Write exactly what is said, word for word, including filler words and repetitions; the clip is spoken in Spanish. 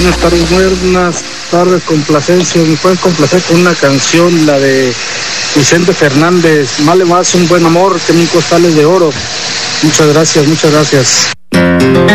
Buenas tardes, buenas tardes, complacencia. ¿Me pueden complacer con una canción, la de Vicente Fernández? Vale más un buen amor que mil costales de oro. Muchas gracias, muchas gracias.